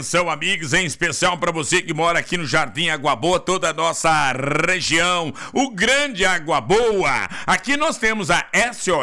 São amigos, em especial para você que mora aqui no Jardim Água Boa, toda a nossa região, o Grande Água Boa. Aqui nós temos a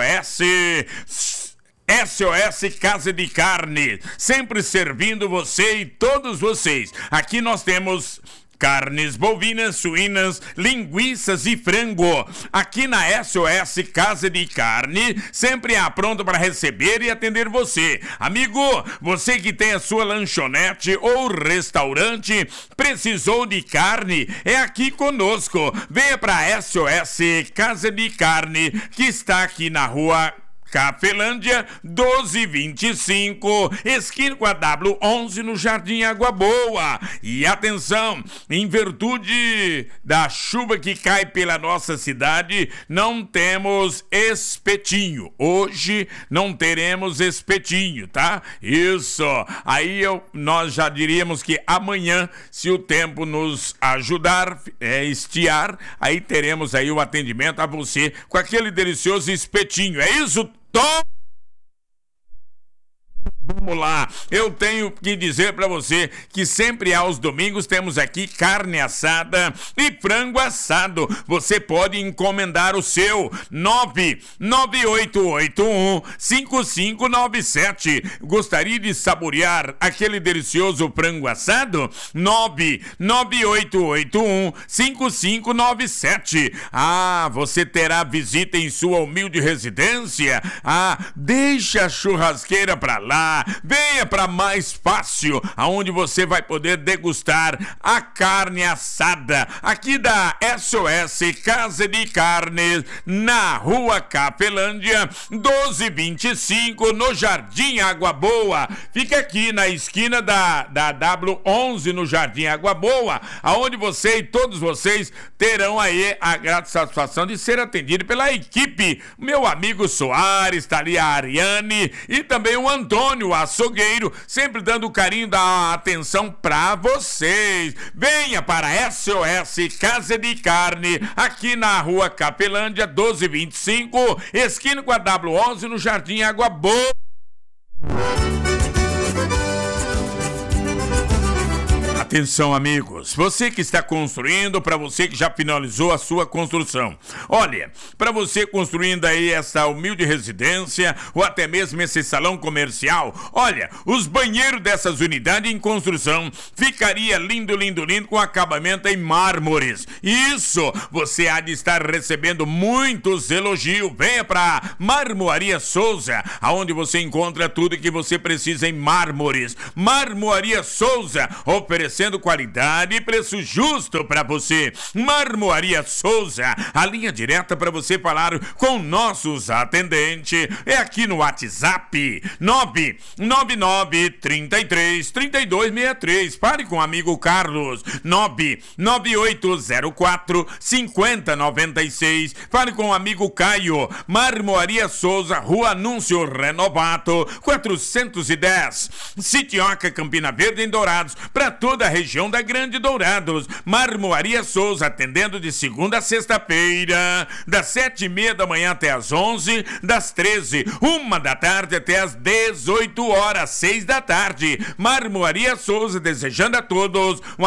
SOS Casa de Carne, sempre servindo você e todos vocês. Aqui nós temos carnes bovinas, suínas, linguiças e frango. Aqui na SOS Casa de Carne, sempre pronto para receber e atender você. Amigo, você que tem a sua lanchonete ou restaurante, precisou de carne, é aqui conosco. Venha para SOS Casa de Carne, que está aqui na rua Cafelândia 1225, esquina com a W11 no Jardim Água Boa. E atenção, em virtude da chuva que cai pela nossa cidade, não temos espetinho. Hoje não teremos espetinho, tá? Isso. Aí nós já diríamos que amanhã, se o tempo nos ajudar, estiar, aí teremos aí o atendimento a você com aquele delicioso espetinho. É isso? Vamos lá, eu tenho que dizer para você que sempre aos domingos temos aqui carne assada e frango assado. Você pode encomendar o seu 998815597. Gostaria de saborear aquele delicioso frango assado? 998815597. Você terá visita em sua humilde residência? Deixa a churrasqueira para lá. Venha para Mais Fácil, aonde você vai poder degustar a carne assada aqui da SOS Casa de Carne, na rua Cafelândia 1225, no Jardim Água Boa. Fica aqui na esquina da W11 no Jardim Água Boa, aonde você e todos vocês terão aí a grata satisfação de ser atendido pela equipe. Meu amigo Soares, tá ali a Ariane e também o Antônio, o açougueiro, sempre dando carinho da atenção pra vocês. Venha para SOS Casa de Carne, aqui na rua Capelândia 1225, esquina com a W11 no Jardim Água Boa. Atenção, amigos, você que está construindo, para você que já finalizou a sua construção. Olha, para você construindo aí essa humilde residência ou até mesmo esse salão comercial, olha, os banheiros dessas unidades em construção ficaria lindo, lindo, lindo, com acabamento em mármores. Isso, você há de estar recebendo muitos elogios. Venha para Marmoaria Souza, aonde você encontra tudo que você precisa em mármores. Marmoaria Souza, oferecendo qualidade e preço justo para você. Marmoaria Souza, a linha direta para você falar com nossos atendentes é aqui no WhatsApp 999333263. Fale com o amigo Carlos 998045096. Fale com o amigo Caio. Marmoaria Souza, Rua Anúncio Renovato 410, Sitioca, Campina Verde, em Dourados, para toda a região da Grande Dourados. Marmoaria Souza, atendendo de segunda a sexta-feira, das 7h30 da manhã até as 11, das 13, 1 da tarde até as 18 horas, 6 da tarde. Marmoaria Souza, desejando a todos uma